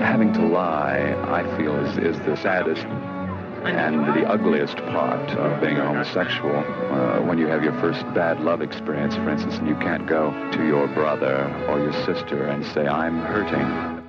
Having to lie, I feel, is the saddest and the ugliest part of being a homosexual. When you have your first bad love experience, for instance, and you can't go to your brother or your sister and say, I'm hurting.